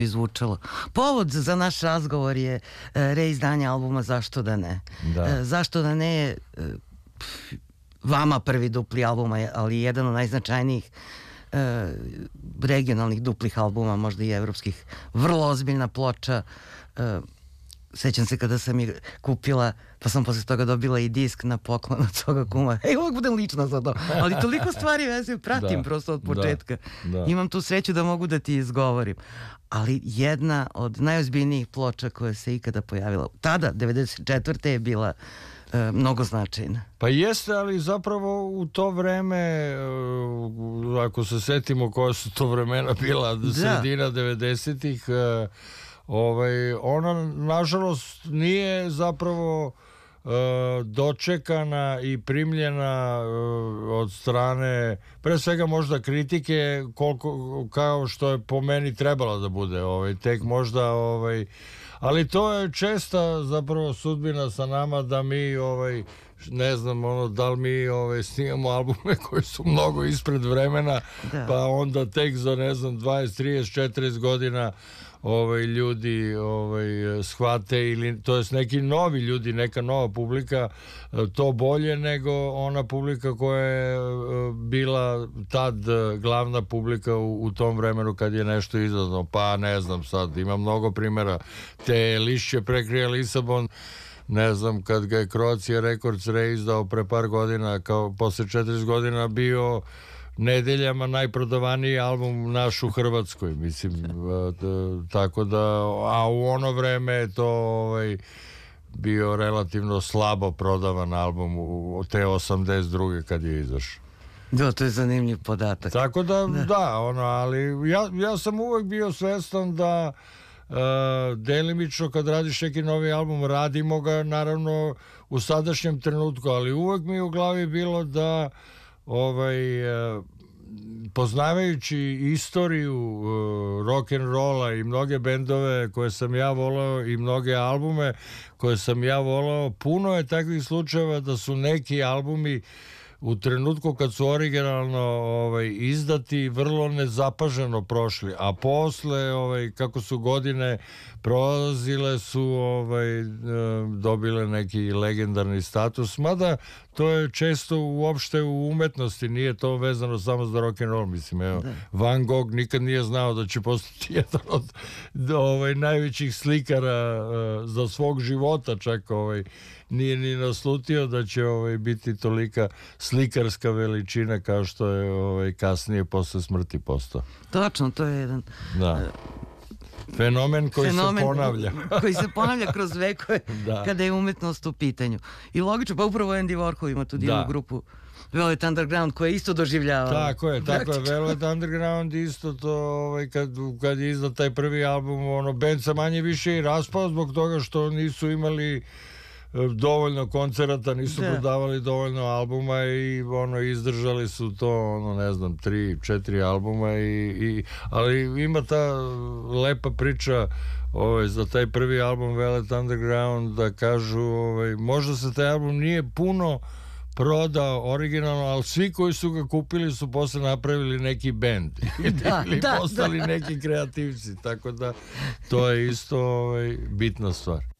izvučalo. Povod za naš razgovor je reizdanje albuma Zašto da ne. Zašto da ne je vama prvi dupli album, ali jedan od najznačajnijih regionalnih duplih albuma, možda i evropskih. Vrlo ozbiljna ploča. Sećam se kada sam je kupila, pa sam posle toga dobila i disk na poklon od svoga kuma. Uvijek budem lična za to. Ali toliko stvari vezuju, pratim prosto od početka. Imam tu sreću da mogu da ti izgovorim. Ali jedna od najozbiljnijih ploča koja se ikada pojavila, tada, 94. je bila mnogo značajna. Pa jeste, ali zapravo u to vreme, ako se setimo koja su to vremena bila, sredina 90-ih, ona nažalost nije zapravo dočekana i primljena od strane pre svega možda kritike kao što je po meni trebala da bude, tek možda ali to je česta zapravo sudbina sa nama da mi ne znam da li mi snimamo albume koji su mnogo ispred vremena, pa onda tek za ne znam 20, 30, 40 godina ljudi shvate, ili to jest neki novi ljudi, neka nova publika to bolje nego ona publika koja je bila tad glavna publika u tom vremenu kad je nešto izazvano. Pa ne znam, sad ima mnogo primjera. Te Lišće prekrije Lisabon, ne znam, kad ga je Croatia Records reizdao pre par godina, kao posle 40 godina bio nedeljama najprodavaniji album naš u Hrvatskoj, mislim, tako da, a u ono vreme je to bio relativno slabo prodavan album u te 82. kad je izašao. Da, to je zanimljiv podatak. Tako da, ali ja sam uvek bio svestan da delimično kad radiš neki novi album, radimo ga naravno u sadašnjem trenutku, ali uvek mi je u glavi bilo da poznavajući istoriju rock'n'rolla i mnoge bendove koje sam ja volao i mnoge albume koje sam ja volao, puno je takvih slučajeva da su neki albumi u trenutku kad su originalno izdati vrlo nezapaženo prošli, a posle kako su godine prolazile su dobile neki legendarni status, mada to je često uopšte u umetnosti, nije to vezano samo za rock'n'roll, mislim, evo, Van Gogh nikad nije znao da će postati jedan od najvećih slikara za svog života, čak nije ni naslutio da će biti tolika slikarska veličina kao što je kasnije posle smrti postao. Točno, to je jedan fenomen koji se ponavlja. Koji se ponavlja kroz vekove kada je umetnost u pitanju. I logično, pa upravo Andy Warhol ima tu divnu grupu Velvet Underground koja je isto doživljava. Tako je, Velvet Underground isto to, kad je izdat taj prvi album, band se manje više i raspao zbog toga što nisu imali dovoljno koncerata, nisu prodavali dovoljno albuma i izdržali su to, ne znam, 3-4 albuma ali ima ta lepa priča za taj prvi album Velvet Underground, da kažu možda se taj album nije puno prodao originalno, ali svi koji su ga kupili su posle napravili neki bend ili postali neki kreativci, tako da to je isto bitna stvar.